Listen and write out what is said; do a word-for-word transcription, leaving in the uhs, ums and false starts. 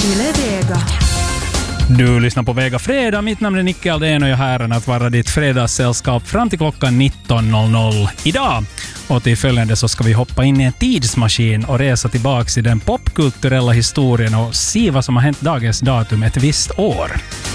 Yle Vega. Du lyssnar på Vega Fredag. Mitt namn är Nicke Aldén och jag är här att vara ditt fredagssällskap fram till klockan nitton noll noll idag. Och till följande så ska vi hoppa in i en tidsmaskin och resa tillbaka i den popkulturella historien och se vad som har hänt dagens datum ett visst år.